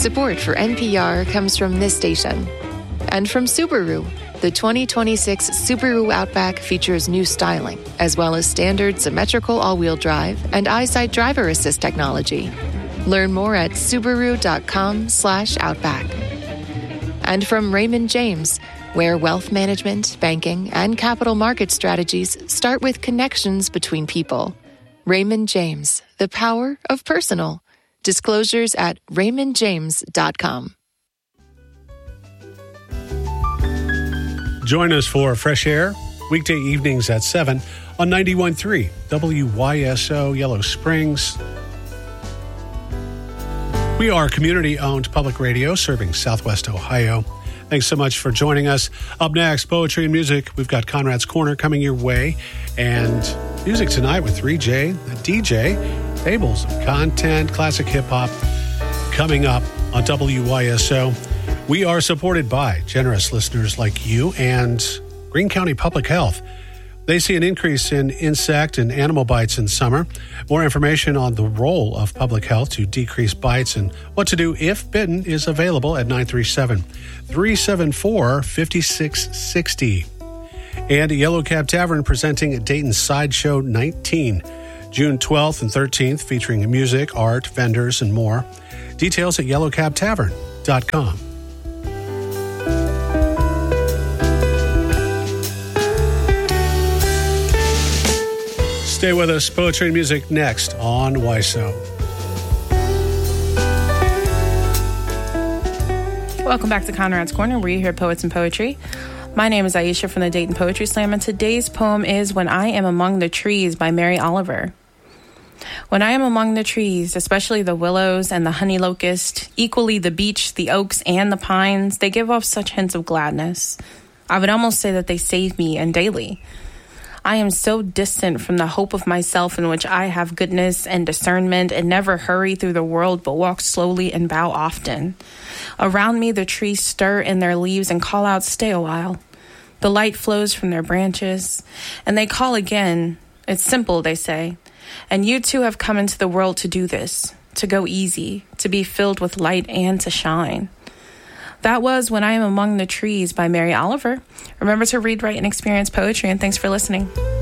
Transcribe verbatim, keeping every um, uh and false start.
Support for N P R comes from this station. And from Subaru. The twenty twenty-six Subaru Outback features new styling, as well as standard symmetrical all-wheel drive and EyeSight driver assist technology. Learn more at Subaru.com slash Outback. And from Raymond James, where wealth management, banking, and capital market strategies start with connections between people. Raymond James, the power of personal. Disclosures at raymond james dot com. Join us for Fresh Air, weekday evenings at seven on ninety-one point three W Y S O Yellow Springs. We are community-owned public radio serving Southwest Ohio. Thanks so much for joining us. Up next, poetry and music. We've got Conrad's Corner coming your way. And music tonight with three J, the D J, tables of content, classic hip-hop coming up on W Y S O. We are supported by generous listeners like you and Greene County Public Health. They see an increase in insect and animal bites in summer. More information on the role of public health to decrease bites and what to do if bitten is available at nine three seven, three seven four, five six six zero. And Yellow Cab Tavern presenting Dayton Sideshow nineteen, June twelfth and thirteenth, featuring music, art, vendors, and more. Details at yellow cab tavern dot com. Stay with us. Poetry and music next on W Y S O. Welcome back to Conrad's Corner, where you hear poets and poetry. My name is Aisha from the Dayton Poetry Slam, and today's poem is When I Am Among the Trees by Mary Oliver. When I am among the trees, especially the willows and the honey locust, equally the beech, the oaks, and the pines, they give off such hints of gladness. I would almost say that they save me, and daily. I am so distant from the hope of myself in which I have goodness and discernment and never hurry through the world but walk slowly and bow often. Around me the trees stir in their leaves and call out, stay a while. The light flows from their branches, and they call again. It's simple, they say. And you too have come into the world to do this, to go easy, to be filled with light and to shine. That was When I Am Among the Trees by Mary Oliver. Remember to read, write, and experience poetry, and thanks for listening.